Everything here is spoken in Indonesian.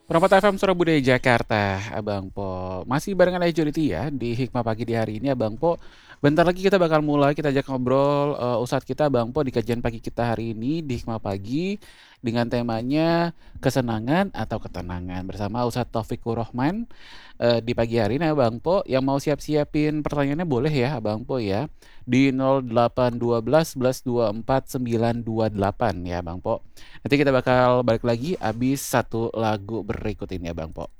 Permata FM Surabaya Jakarta, Abang Po. Masih barengan aja Joditi ya di Hikmah Pagi di hari ini Abang Po. Bentar lagi kita bakal mulai, kita ajak ngobrol ustadz kita Abang Po di kajian pagi kita hari ini di Hikmah Pagi dengan temanya kesenangan atau ketenangan bersama Ustadz Taufikur Rahman di pagi hari ini Abang Po. Yang mau siap-siapin pertanyaannya boleh ya Abang Po ya di 0812 11 24 928 ya Bang Po. Nanti kita bakal balik lagi abis satu lagu berikut ini ya Bang Po.